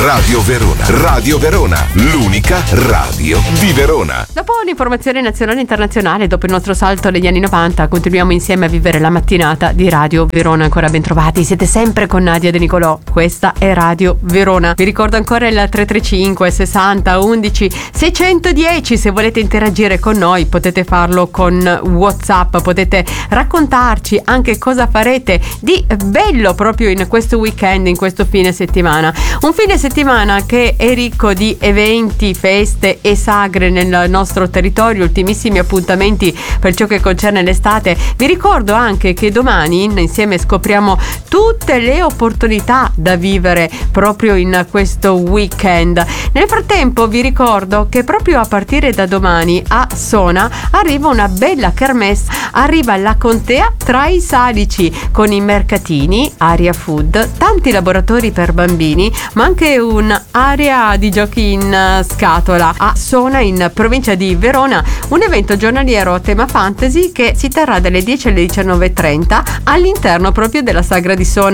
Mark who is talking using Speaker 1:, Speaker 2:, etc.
Speaker 1: Radio Verona. Radio Verona, l'unica radio di Verona.
Speaker 2: Dopo l'informazione nazionale e internazionale, dopo il nostro salto negli anni 90, continuiamo insieme a vivere la mattinata di Radio Verona. Ancora ben trovati, siete sempre con Nadia De Nicolò. Questa è Radio Verona. Vi ricordo ancora il 335 60 11 610. Se volete interagire con noi potete farlo con WhatsApp, potete raccontarci anche cosa farete di bello proprio in questo weekend, in questo fine settimana. Un fine settimana che è ricco di eventi, feste e sagre nel nostro territorio, ultimissimi appuntamenti per ciò che concerne l'estate. Vi ricordo anche che domani insieme scopriamo tutte le opportunità da vivere proprio in questo weekend. Nel frattempo vi ricordo che proprio a partire da domani a Sona arriva una bella kermesse, arriva la contea tra i Salici con i mercatini, area food, tanti laboratori per bambini, ma anche un'area di giochi in scatola a Sona in provincia di Verona, un evento giornaliero a tema fantasy che si terrà dalle 10 alle 19:30 all'interno proprio della sagra di Sona.